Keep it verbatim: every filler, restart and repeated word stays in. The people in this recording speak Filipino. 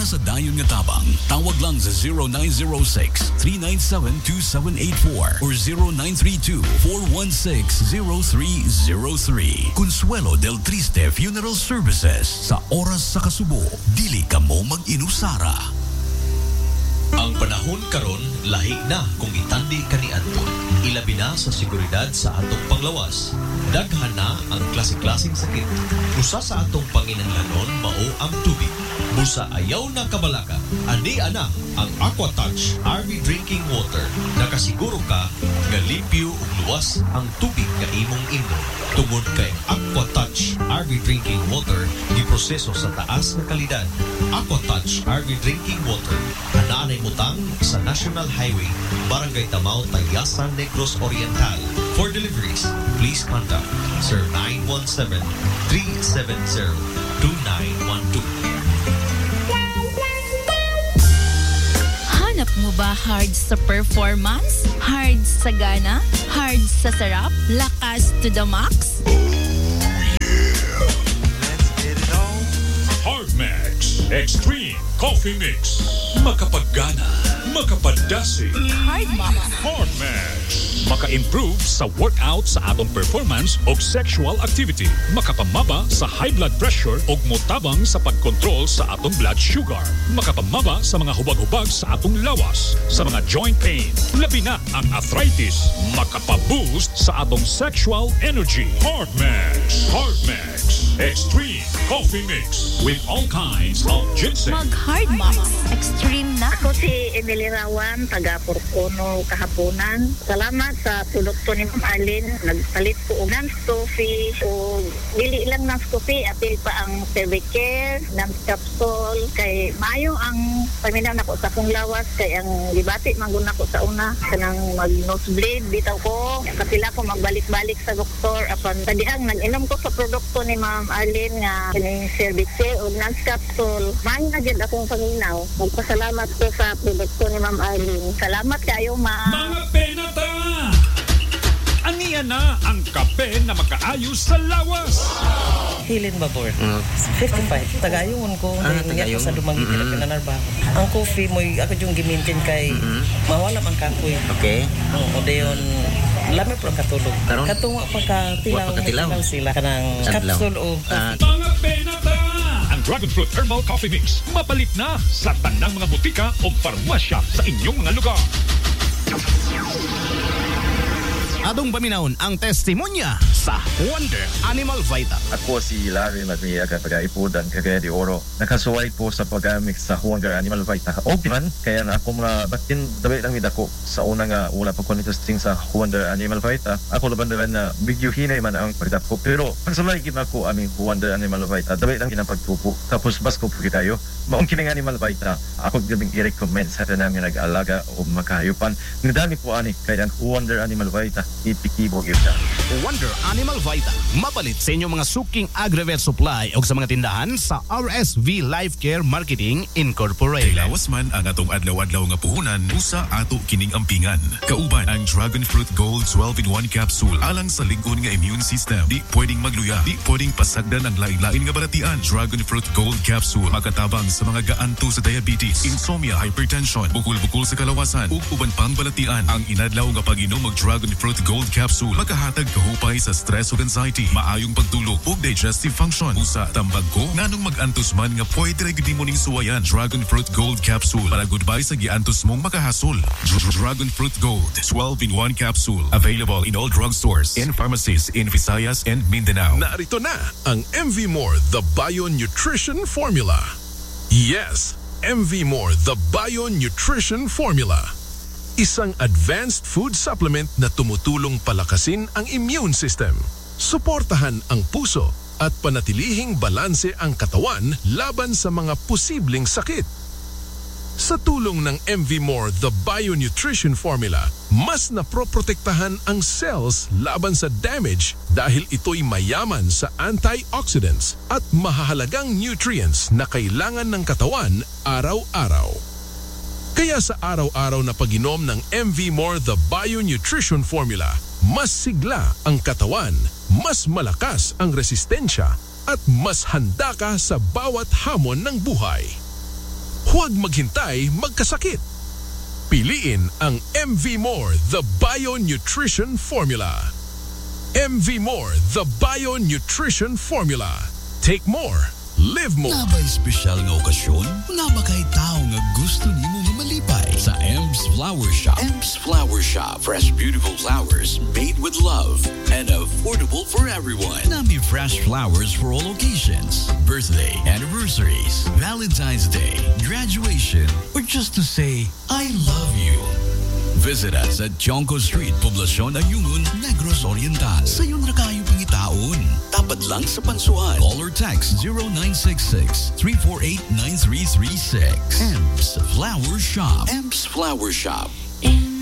Para sa dayon nga tabang, tawag lang sa zero nine zero six, three nine seven, two seven eight four or zero nine three two, four one six, zero three zero three. Consuelo del Triste Funeral Services. Sa oras sa kasubo, dili ka mo mag-inusara. Ang panahon karon lahi na kung itandi kaniadto. Ilabi na sa seguridad sa atong panglawas. Daghan na ang klase-klaseng sakit. Usa sa atong panginahanglanon mao ang tubig. Busa ayaw na kabalaka. Ani ana ang Aquatouch R V Drinking Water. Nakasiguro ka nga limpyo ug luwas ang tubig nga imong imnon. Tungod kay Aquatouch R V Drinking Water giproseso sa taas nga kalidad. Aquatouch R V Drinking Water anaanay mutang sa National Highway, Barangay Tamao, Tayasan, Negros Oriental. For deliveries, please contact Sir nine one seven, three seven zero, two nine one two. Hanap mo ba hard sa performance? Hard sa gana? Hard sa sarap? Lakas to the max? Hard Max Extreme Coffee Mix. Makapagana, makapadasi. Hard Max. Hard Max. Maka-improve sa workout sa atong performance o sexual activity. Makapamaba sa high blood pressure o motabang sa pagkontrol sa atong blood sugar. Makapamaba sa mga hubag-hubag sa atong lawas. Sa mga joint pain. Labi na ang arthritis. Makapaboost sa atong sexual energy. Hard Max. Hard Max. Extreme Coffee Mix. With all kinds of ginseng. Mag-Hard Max. Extreme na. Ako si Emily Rawan, taga Purkono, Kahaponan. Salamat sa produkto ni Ma'am Arlene. Nagpalit ko og non-coffee o dili lang non-coffee, apil pa ang Cervicare, non-capsule. Kay mayo ang paminaw nako sa kong lawas, kay ang libati mangguna ko sa una kanang mag-nosebleed bitaw ko. Kapila ko magbalik-balik sa doktor apan tadiang nag-inom ko sa produkto ni Ma'am Arlene nga kining Cervicare o non-capsule. Mayo na gyud akong paminaw. Magpasalamat ko sa produkto ni Ma'am Arlene. Salamat kayo, Ma'am. Mga penata! Aniya na ang kape na makaayos sa lawas. Hilin Babor. Mm. fifty-five. Tagayungon ko. Ah, tagayungon. Sa dumangit mm-hmm. na pinanarbaho. Ang coffee mo, ako yung gimintin kay mm-hmm. mawala ang kapoy. Okay. O dayon, lami po ang katulog. Karon? Katunga pagkatilaw. Pagkatilaw? Sila kanang capsule o coffee. Mga penata! Ang Dragon Fruit Herbal Coffee Mix. Mapalit na sa tanang mga butika o parmasya sa inyong mga lugar. Adong paminahon ang testimonya sa Wonder Animal Vita. Ako si Larry Magniaga, taga-Ipudan, Cagayan de Oro. Nakasuway po sa pag-amik sa Wonder Animal Vita. Okay man, kaya na ako mga batin dabi lang midako sa una nga wala pa ko testing sa Wonder Animal Vita. Ako laban na na bigyo hinay man ang pagdako. Pero pag sa mga ko aming Wonder Animal Vita, dabi lang kinapagtupo. Tapos bas ko po tayo. Maong kining Animal Vita, ako gabing i-recommend sa namin nag-alaga o makahayupan. Ngadami po ani, kaya ang Wonder Animal Vita, ipikibo yun siya. Wonder Animal Vita, mapalit sa inyong mga suking Agrivet Supply o sa mga tindahan sa R S V Life Care Marketing Incorporated. Lawas man ang atong adlaw-adlaw nga puhunan, usa ato kining ampingan. Kauban ang Dragon Fruit Gold twelve in one capsule alang sa lingkod nga immune system. Di pwedeng magluya, di pwedeng pasagdan ang lain-lain nga baratian. Dragon Fruit Gold capsule makatabang sa mga gaanto sa diabetes, insomnia, hypertension, bukol-bukol sa kalawasan ug uban pang balatian. Ang inadlaw nga pag-inom og Dragon Fruit Gold capsule makahatag kahupay sa stress ug anxiety, maayong pagtulog ug digestive function. Usa tambag ko nganong mag-antos man nga pwede ra gyud mo ning suwayan. Dragon Fruit Gold capsule para goodbye sa giantos mong makahasol. Dragon Fruit Gold twelve in one capsule available in all drugstores and pharmacies in Visayas and Mindanao. Narito na ang M V More The Bio Nutrition Formula. Yes, M V More The Bio Nutrition Formula. Isang advanced food supplement na tumutulong palakasin ang immune system, suportahan ang puso at panatilihing balanse ang katawan laban sa mga posibleng sakit. Sa tulong ng M V More The Bio Nutrition Formula, mas naproprotektahan ang cells laban sa damage dahil ito'y mayaman sa antioxidants at mahahalagang nutrients na kailangan ng katawan araw-araw. Kaya sa araw-araw na pag-inom ng M V More The Bio Nutrition Formula, mas sigla ang katawan, mas malakas ang resistensya, at mas handa ka sa bawat hamon ng buhay. Huwag maghintay magkasakit. Piliin ang M V More The Bio Nutrition Formula. M V More The Bio Nutrition Formula. Take more, live more. Naba'y espesyal nga okasyon? Naba kay tao nga gusto nimo nga malipay sa M's Flower Shop. M's Flower Shop. Fresh, beautiful flowers made with love and affordable for everyone. Nami fresh flowers for all occasions. Birthday, anniversaries, Valentine's Day, graduation, or just to say, I love you. Visit us at Chonco Street, Poblacion Ayungun, Negros Oriental. Sayon ra kayo pangitaon. Tapat lang sa Pansuan. Call or text zero nine six six, three four eight, nine three three six. M's Flower Shop. M's Flower Shop.